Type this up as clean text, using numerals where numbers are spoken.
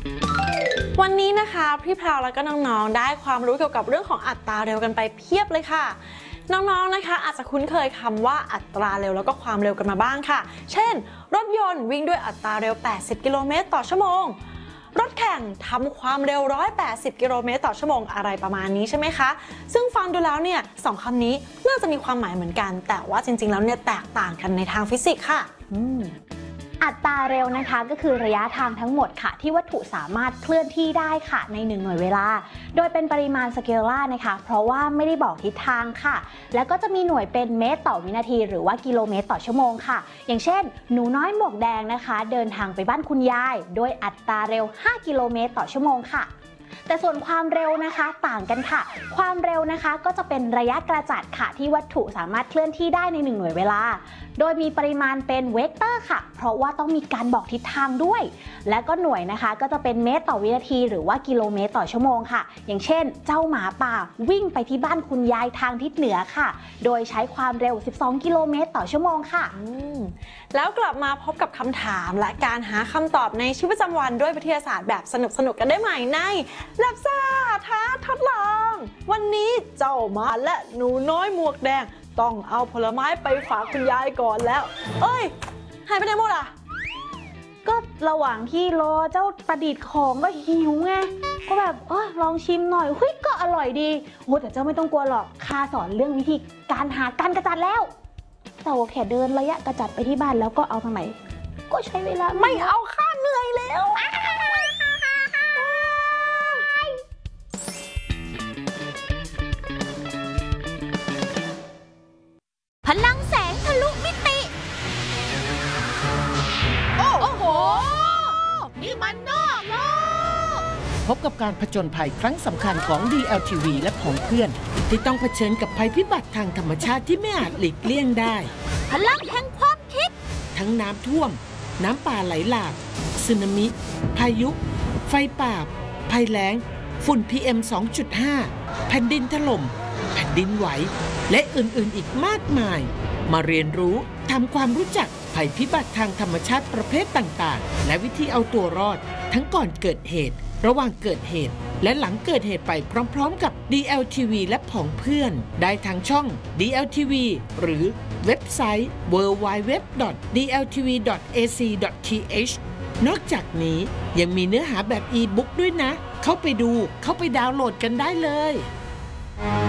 วันนี้นะคะพี่พราวแล้วก็น้องๆได้ความรู้เกี่ยวกับเรื่องของอัตราเร็วกันไปเพียบเลยค่ะน้องๆนะคะอาจจะคุ้นเคยคำว่าอัตราเร็วแล้วก็ความเร็วกันมาบ้างค่ะเช่นรถยนต์วิ่งด้วยอัตราเร็ว80กิโลเมตรต่อชั่วโมงรถแข่งทำความเร็ว180กิโลเมตรต่อชั่วโมงอะไรประมาณนี้ใช่ไหมคะซึ่งฟังดูแล้วเนี่ยสองคำนี้น่าจะมีความหมายเหมือนกันแต่ว่าจริงๆแล้วเนี่ยแตกต่างกันในทางฟิสิกส์ค่ะอัตราเร็วนะคะก็คือระยะทางทั้งหมดค่ะที่วัตถุสามารถเคลื่อนที่ได้ค่ะใน1หน่วยเวลาโดยเป็นปริมาณสเกลาร์นะคะเพราะว่าไม่ได้บอกทิศทางค่ะแล้วก็จะมีหน่วยเป็นเมตรต่อวินาทีหรือว่ากิโลเมตรต่อชั่วโมงค่ะอย่างเช่นหนูน้อยหมวกแดงนะคะเดินทางไปบ้านคุณยายโดยอัตราเร็ว5กิโลเมตรต่อชั่วโมงค่ะแต่ส่วนความเร็วนะคะต่างกันค่ะความเร็วนะคะก็จะเป็นระยะกระจัดค่ะที่วัตถุสามารถเคลื่อนที่ได้ใน1หน่วยเวลาโดยมีปริมาณเป็นเวกเตอร์ค่ะเพราะว่าต้องมีการบอกทิศทางด้วยและก็หน่วยนะคะก็จะเป็นเมตรต่อวินาทีหรือว่ากิโลเมตรต่อชั่วโมงค่ะอย่างเช่นเจ้าหมาป่าวิ่งไปที่บ้านคุณยายทางทิศเหนือค่ะโดยใช้ความเร็ว12กิโลเมตรต่อชั่วโมงค่ะแล้วกลับมาพบกับคำถามและการหาคำตอบในชีวิตประจำวันด้วยวิทยาศาสตร์แบบสนุกๆกันได้ใหม่ในแลบซ่าท้าทดลองวันนี้เจ้าหมาและหนูน้อยหมวกแดงต้องเอาผลไม้ไปฝากคุณยายก่อนแล้วเอ้ยหายไปไหนหมดอ่ะก็ระหว่างที่รอเจ้าประดิษฐ์ของก็หิวไงก็แบบลองชิมหน่อยเฮ้ยก็อร่อยดีโอ้แต่เจ้าไม่ต้องกลัวหรอกข้าสอนเรื่องวิธีการหาการกระจัดแล้วเจ้าแค่เดินระยะกระจัดไปที่บ้านแล้วก็เอาทำไมก็ใช้เวลาไม่เอาข้าเหนื่อยแล้วพลังแสงทะลุมิติโอ้โหนี่มันนอกโลกพบกับการผจญภัยครั้งสำคัญของ DLTV และผองเพื่อนที่ต้องเผชิญกับภัยพิบัติทางธรรมชาติที่ไม่อาจหลีกเลี่ยงได้พลังแห่งความคิดทั้งน้ำท่วมน้ำป่าไหลหลากสึนามิพายุไฟป่าภัยแล้งฝุ่น PM 2.5 แผ่นดินถล่มแผ่นดินไหวและอื่นๆอีกมากมายมาเรียนรู้ทำความรู้จักภัยพิบัติทางธรรมชาติประเภทต่างๆและวิธีเอาตัวรอดทั้งก่อนเกิดเหตุระหว่างเกิดเหตุและหลังเกิดเหตุไปพร้อมๆกับ DLTV และผองเพื่อนได้ทางช่อง DLTV หรือเว็บไซต์ www.dltv.ac.th นอกจากนี้ยังมีเนื้อหาแบบอีบุ๊กด้วยนะเข้าไปดูเข้าไปดาวน์โหลดกันได้เลย